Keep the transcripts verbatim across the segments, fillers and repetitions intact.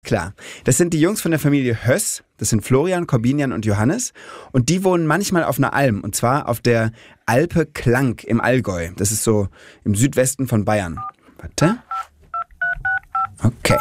Klar, das sind die Jungs von der Familie Höss, das sind Florian, Corbinian und Johannes und die wohnen manchmal auf einer Alm und zwar auf der Alpe Klank im Allgäu. Das ist so im Südwesten von Bayern. Warte. Okay.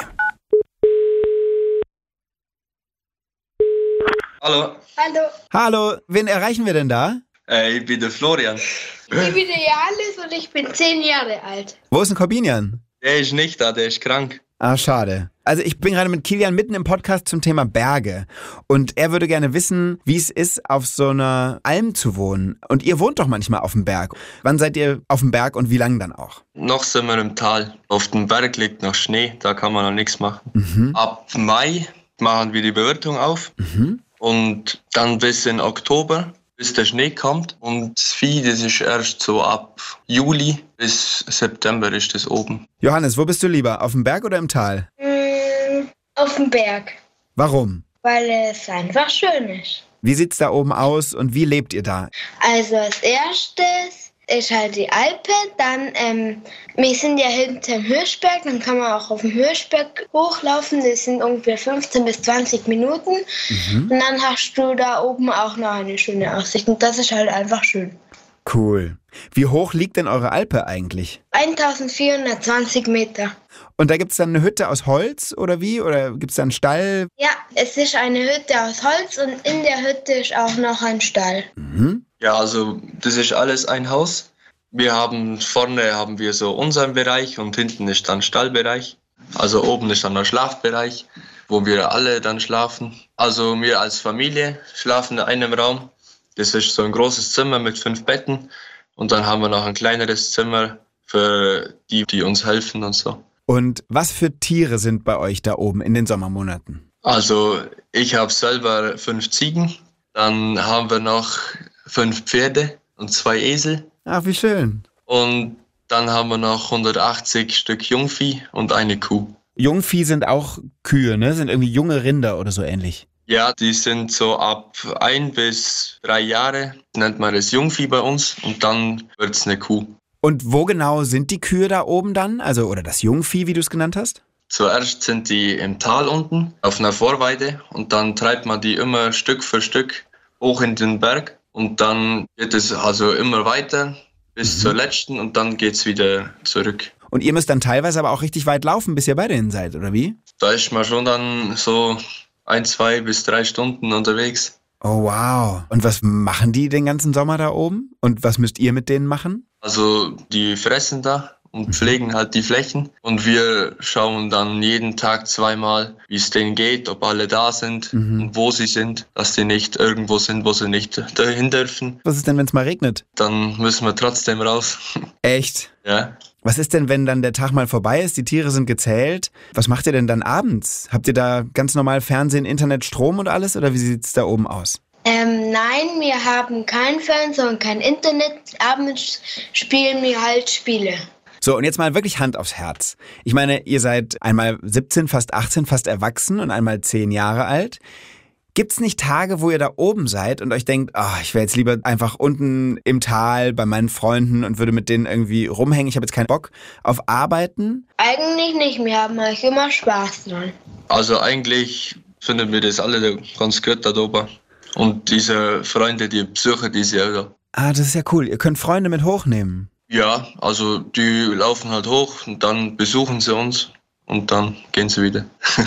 Hallo. Hallo, Hallo, wen erreichen wir denn da? Äh, ich bin der Florian. ich bin der Johannes und ich bin zehn Jahre alt. Wo ist denn Corbinian? Der ist nicht da, der ist krank. Ah, schade. Also ich bin gerade mit Kilian mitten im Podcast zum Thema Berge und er würde gerne wissen, wie es ist, auf so einer Alm zu wohnen. Und ihr wohnt doch manchmal auf dem Berg. Wann seid ihr auf dem Berg und wie lange dann auch? Noch sind wir im Tal. Auf dem Berg liegt noch Schnee, da kann man noch nichts machen. Mhm. Ab Mai machen wir die Bewirtung auf Mhm. und dann bis in Oktober, bis der Schnee kommt. Und das Vieh, das ist erst so ab Juli bis September ist das oben. Johannes, wo bist du lieber? Auf dem Berg oder im Tal? Mm, auf dem Berg, Warum? weil es einfach schön ist. Wie sieht's da oben aus und wie lebt ihr da? Also als erstes ist halt die Alpe, dann, ähm, wir sind ja hinterm Hirschberg, dann kann man auch auf dem Hirschberg hochlaufen, das sind ungefähr fünfzehn bis zwanzig Minuten. Mhm. Und dann hast du da oben auch noch eine schöne Aussicht und das ist halt einfach schön. Cool. Wie hoch liegt denn eure Alpe eigentlich? eintausendvierhundertzwanzig Meter. Und da gibt's dann eine Hütte aus Holz oder wie? Oder gibt's da einen Stall? Ja, es ist eine Hütte aus Holz und in der Hütte ist auch noch ein Stall. Mhm. Ja, also das ist alles ein Haus. Wir haben vorne haben wir so unseren Bereich und hinten ist dann Stallbereich. Also oben ist dann der Schlafbereich, wo wir alle dann schlafen. Also wir als Familie schlafen in einem Raum. Das ist so ein großes Zimmer mit fünf Betten. Und dann haben wir noch ein kleineres Zimmer für die, die uns helfen und so. Und was für Tiere sind bei euch da oben in den Sommermonaten? Also ich habe selber fünf Ziegen. Dann haben wir noch fünf Pferde und zwei Esel. Ach, wie schön. Und dann haben wir noch hundertachtzig Stück Jungvieh und eine Kuh. Jungvieh sind auch Kühe, ne? Sind irgendwie junge Rinder oder so ähnlich. Ja, die sind so ab ein bis drei Jahre, nennt man das Jungvieh bei uns. Und dann wird's eine Kuh. Und wo genau sind die Kühe da oben dann? Also, oder das Jungvieh, wie du es genannt hast? Zuerst sind die im Tal unten auf einer Vorweide und dann treibt man die immer Stück für Stück hoch in den Berg. Und dann geht es also immer weiter bis Mhm. zur letzten und dann geht's wieder zurück. Und ihr müsst dann teilweise aber auch richtig weit laufen, bis ihr bei denen seid, oder wie? Da ist man schon dann so ein, zwei bis drei Stunden unterwegs. Oh, wow. Und was machen die den ganzen Sommer da oben? Und was müsst ihr mit denen machen? Also die fressen da und pflegen halt die Flächen. Und wir schauen dann jeden Tag zweimal, wie es denen geht, ob alle da sind Mhm. und wo sie sind, dass die nicht irgendwo sind, wo sie nicht dahin dürfen. Was ist denn, wenn es mal regnet? Dann müssen wir trotzdem raus. Echt? Ja. Was ist denn, wenn dann der Tag mal vorbei ist, die Tiere sind gezählt? Was macht ihr denn dann abends? Habt ihr da ganz normal Fernsehen, Internet, Strom und alles? Oder wie sieht's da oben aus? Ähm, nein, wir haben kein Fernseher und kein Internet. Abends spielen wir halt Spiele. So, und jetzt mal wirklich Hand aufs Herz. Ich meine, ihr seid einmal siebzehn, fast achtzehn, fast erwachsen und einmal zehn Jahre alt. Gibt's nicht Tage, wo ihr da oben seid und euch denkt, ah, ich wäre jetzt lieber einfach unten im Tal bei meinen Freunden und würde mit denen irgendwie rumhängen, ich habe jetzt keinen Bock auf Arbeiten? Eigentlich nicht, wir haben eigentlich immer Spaß dran. Also eigentlich finden wir das alle ganz gut da oben. Und diese Freunde, die besuchen die ja da. Ah, das ist ja cool. Ihr könnt Freunde mit hochnehmen. Ja, also die laufen halt hoch und dann besuchen sie uns und dann gehen sie wieder.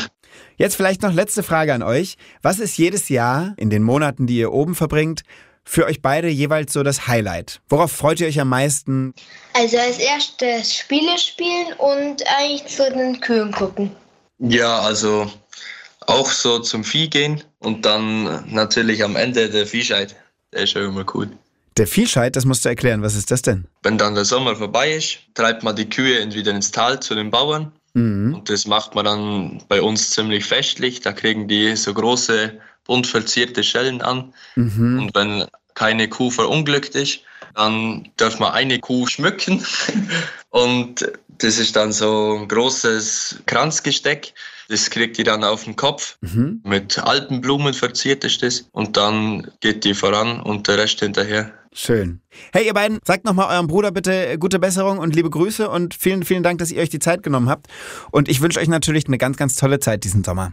Jetzt vielleicht noch letzte Frage an euch. Was ist jedes Jahr in den Monaten, die ihr oben verbringt, für euch beide jeweils so das Highlight? Worauf freut ihr euch am meisten? Also als erstes Spiele spielen und eigentlich zu den Kühen gucken. Ja, also auch so zum Vieh gehen und dann natürlich am Ende der Viehscheid. Der ist ja immer cool. Der Viehscheid, das musst du erklären. Was ist das denn? Wenn dann der Sommer vorbei ist, treibt man die Kühe entweder ins Tal zu den Bauern. Mhm. Und das macht man dann bei uns ziemlich festlich. Da kriegen die so große, bunt verzierte Schellen an. Mhm. Und wenn keine Kuh verunglückt ist, dann darf man eine Kuh schmücken. Und das ist dann so ein großes Kranzgesteck. Das kriegt die dann auf den Kopf. Mhm. Mit Alpenblumen verziert ist das. Und dann geht die voran und der Rest hinterher. Schön. Hey, ihr beiden, sagt nochmal eurem Bruder bitte gute Besserung und liebe Grüße und vielen, vielen Dank, dass ihr euch die Zeit genommen habt. Und ich wünsche euch natürlich eine ganz, ganz tolle Zeit diesen Sommer.